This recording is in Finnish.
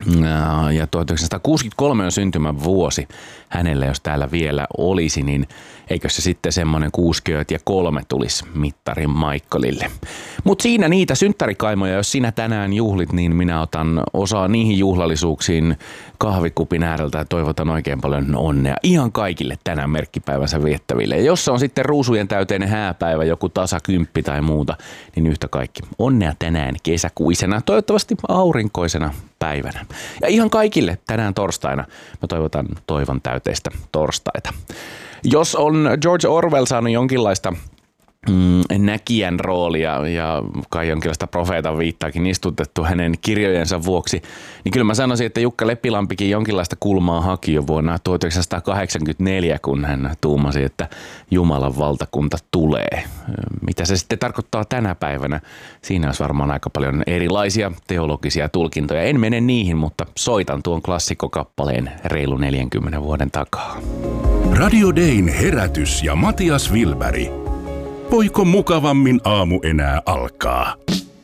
Ja 1963 on syntymävuosi hänelle, jos täällä vielä olisi, niin eikö se sitten semmoinen 63 tulisi mittarin Michaelille. Mutta siinä niitä synttärikaimoja, jos sinä tänään juhlit, niin minä otan osaa niihin juhlallisuuksiin kahvikupin ääreltä ja toivotan oikein paljon onnea ihan kaikille tänään merkkipäivänsä viettäville. Ja jos se on sitten ruusujen täyteinen hääpäivä, joku tasakymppi tai muuta, niin yhtä kaikki onnea tänään kesäkuisena, toivottavasti aurinkoisena päivänä. Ja ihan kaikille tänään torstaina mä toivotan toivon täyteistä torstaita. Jos on George Orwell saanut jonkinlaista näkijän roolia ja kai jonkinlaista profeetan viittaakin istutettu hänen kirjojensa vuoksi, niin kyllä mä sanoisin, että Jukka Leppilampikin jonkinlaista kulmaa haki jo vuonna 1984, kun hän tuumasi, että Jumalan valtakunta tulee. Mitä se sitten tarkoittaa tänä päivänä? Siinä olisi varmaan aika paljon erilaisia teologisia tulkintoja. En mene niihin, mutta soitan tuon klassikokappaleen reilu 40 vuoden takaa. Radio Dayn herätys ja Matias Wilberg. Voiko mukavammin aamu enää alkaa?